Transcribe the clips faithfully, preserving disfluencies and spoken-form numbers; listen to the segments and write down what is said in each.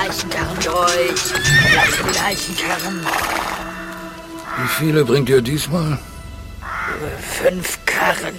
Leichenkarren, George. Die Leichenkarren. Wie viele bringt ihr diesmal? Fünf Karren.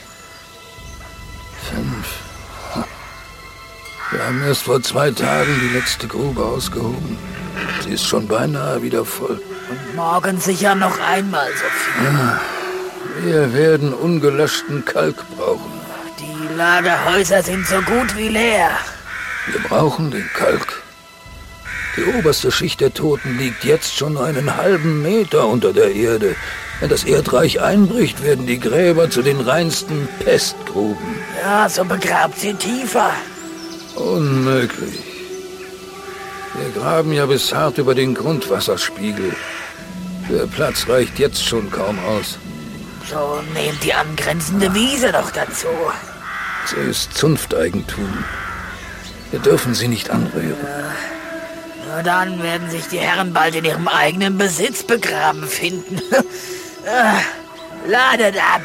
Fünf? Wir haben erst vor zwei Tagen die letzte Grube ausgehoben. Sie ist schon beinahe wieder voll. Und morgen sicher noch einmal so viel. Ja, wir werden ungelöschten Kalk brauchen. Die Lagerhäuser sind so gut wie leer. Wir brauchen den Kalk. Die oberste Schicht der Toten liegt jetzt schon einen halben Meter unter der Erde. Wenn das Erdreich einbricht, werden die Gräber zu den reinsten Pestgruben. Ja, so begrabt sie tiefer. Unmöglich. Wir graben ja bis hart über den Grundwasserspiegel. Der Platz reicht jetzt schon kaum aus. So nehmt die angrenzende Wiese doch dazu. Sie ist Zunfteigentum. Wir dürfen sie nicht anrühren. Ja, nur dann werden sich die Herren bald in ihrem eigenen Besitz begraben finden. Ladet ab!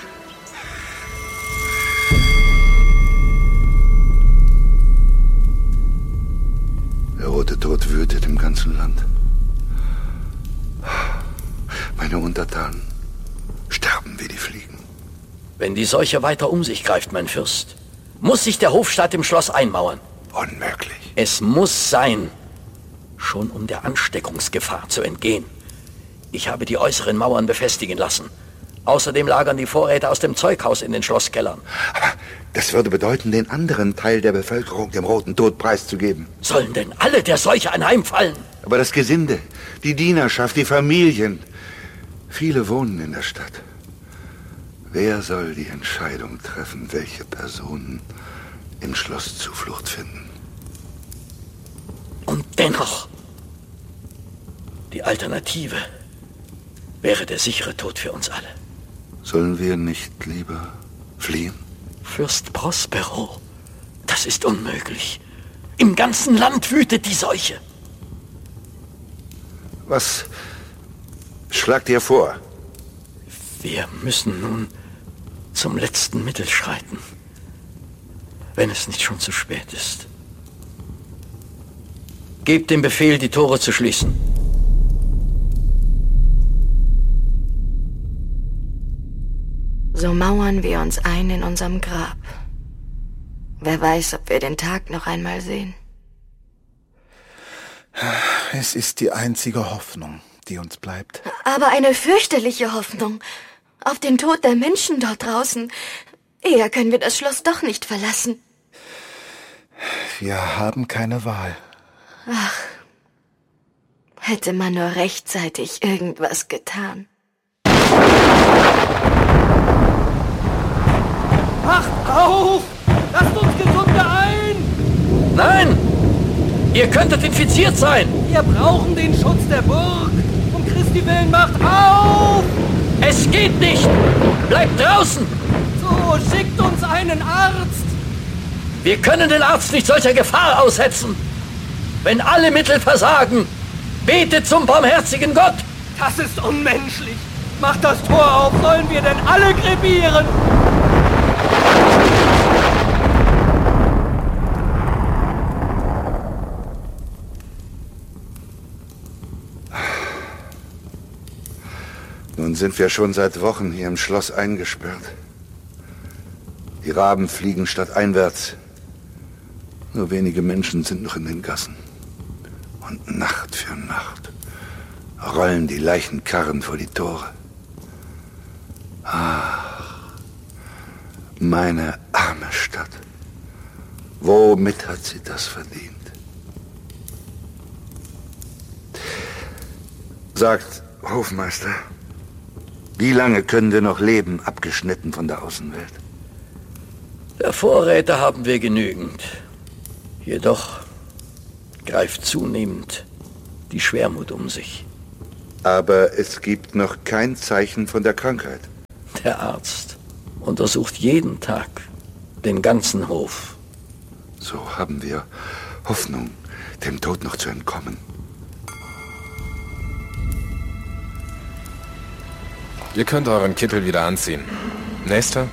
Der rote Tod wütet im ganzen Land. Meine Untertanen sterben wie die Fliegen. Wenn die Seuche weiter um sich greift, mein Fürst, muss sich der Hofstaat im Schloss einmauern. Unmöglich. Es muss sein, schon um der Ansteckungsgefahr zu entgehen. Ich habe die äußeren Mauern befestigen lassen. Außerdem lagern die Vorräte aus dem Zeughaus in den Schlosskellern. Aber das würde bedeuten, den anderen Teil der Bevölkerung dem roten Tod preiszugeben. Sollen denn alle der Seuche anheimfallen? Aber das Gesinde, die Dienerschaft, die Familien, viele wohnen in der Stadt. Wer soll die Entscheidung treffen, welche Personen im Schloss Zuflucht finden? Und dennoch, die Alternative wäre der sichere Tod für uns alle. Sollen wir nicht lieber fliehen? Fürst Prospero, das ist unmöglich. Im ganzen Land wütet die Seuche. Was schlagt ihr vor? Wir müssen nun zum letzten Mittel schreiten, wenn es nicht schon zu spät ist. Gebt den Befehl, die Tore zu schließen. So mauern wir uns ein in unserem Grab. Wer weiß, ob wir den Tag noch einmal sehen. Es ist die einzige Hoffnung, die uns bleibt. Aber eine fürchterliche Hoffnung. Auf den Tod der Menschen dort draußen. Eher können wir das Schloss doch nicht verlassen. Wir haben keine Wahl. Ach, hätte man nur rechtzeitig irgendwas getan. Wacht auf! Lasst uns Gesunde ein! Nein! Ihr könntet infiziert sein! Wir brauchen den Schutz der Burg! Um Christi willen, macht auf! Es geht nicht! Bleibt draußen! So, schickt uns einen Arzt! Wir können den Arzt nicht solcher Gefahr aussetzen! Wenn alle Mittel versagen, betet zum barmherzigen Gott! Das ist unmenschlich! Macht das Tor auf! Sollen wir denn alle krepieren? Nun sind wir schon seit Wochen hier im Schloss eingesperrt. Die Raben fliegen stadteinwärts. Nur wenige Menschen sind noch in den Gassen. Und Nacht für Nacht rollen die Leichenkarren vor die Tore. Ach, meine arme Stadt. Womit hat sie das verdient? Sagt, Hofmeister, wie lange können wir noch leben, abgeschnitten von der Außenwelt? Der Vorräte haben wir genügend. Jedoch greift zunehmend die Schwermut um sich. Aber es gibt noch kein Zeichen von der Krankheit. Der Arzt untersucht jeden Tag den ganzen Hof. So haben wir Hoffnung, dem Tod noch zu entkommen. Ihr könnt euren Kittel wieder anziehen. Nächster.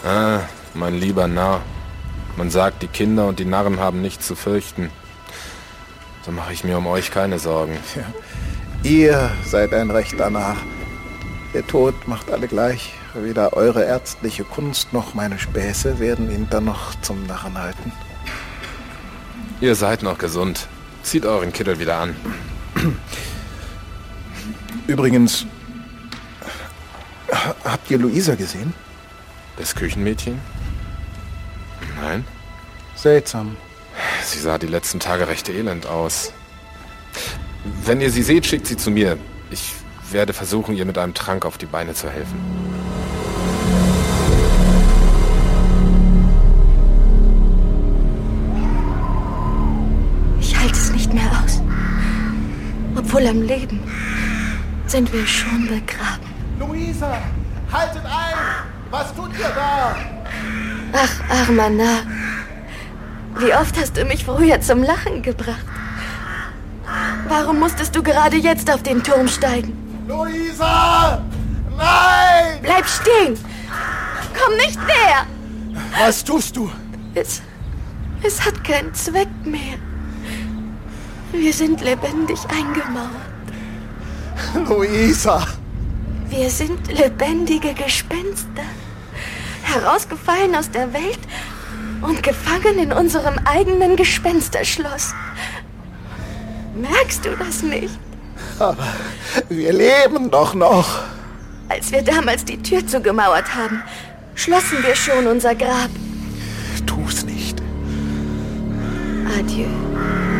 Ah, mein lieber Narr. Man sagt, die Kinder und die Narren haben nichts zu fürchten. So mache ich mir um euch keine Sorgen. Ja. Ihr seid ein rechter Narr. Der Tod macht alle gleich. Weder eure ärztliche Kunst noch meine Späße werden ihn dann noch zum Narren halten. Ihr seid noch gesund. Zieht euren Kittel wieder an. Übrigens, habt ihr Luisa gesehen? Das Küchenmädchen? Nein. Seltsam. Sie sah die letzten Tage recht elend aus. Wenn ihr sie seht, schickt sie zu mir. Ich werde versuchen, ihr mit einem Trank auf die Beine zu helfen. Ich halte es nicht mehr aus. Obwohl am Leben sind wir schon begraben. Luisa, haltet ein! Was tut ihr da? Ach, armer Narr. Wie oft hast du mich früher zum Lachen gebracht? Warum musstest du gerade jetzt auf den Turm steigen? Luisa! Nein! Bleib stehen! Komm nicht näher! Was tust du? Es, es hat keinen Zweck mehr. Wir sind lebendig eingemauert. Luisa! Wir sind lebendige Gespenster. Herausgefallen aus der Welt und gefangen in unserem eigenen Gespensterschloss. Merkst du das nicht? Aber wir leben doch noch. Als wir damals die Tür zugemauert haben, schlossen wir schon unser Grab. Tu's nicht. Adieu.